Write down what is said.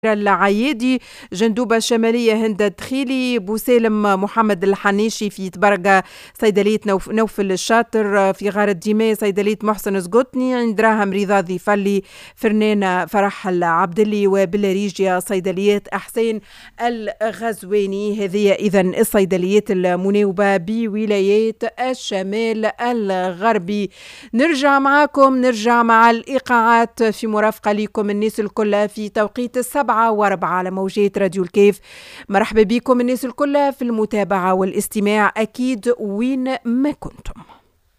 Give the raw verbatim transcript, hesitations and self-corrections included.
العيادي، جندوبة شمالية هند الدخيلي، بوسالم محمد الحنيشي في تبرقة، صيدلية نوف نوفل الشاطر في غار الدماء، صيدلية محسن زقطني، عند دراهم رضا ذي فلي، فرنانة فرح العبدلي، وبلاريجيا صيدليات أحسين الغزواني. هذه إذن الصيدليات المناوبة بولايات الشمال الغربي. نرجع معاكم نرجع مع الإيقاعات في مرافقة لكم الناس الكل في توقيت السبعة وربعة على موجات راديو الكيف. مرحبا بكم الناس الكل في المتابعة والاستماع أكيد وين ما كنتم.